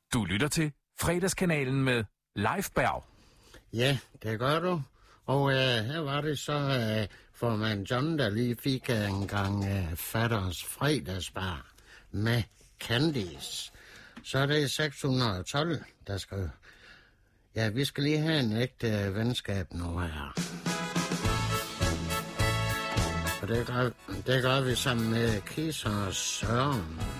Du lytter til Fredagskanalen med Leif Berg. Ja, det gør du. Og her var det så formand John, der lige fik en gang fatters fredagsbar med Candice. Så er det 612, der skal... Ja, vi skal lige have en ægte venskab nu her. Og det gør vi sammen med Kis og Søren.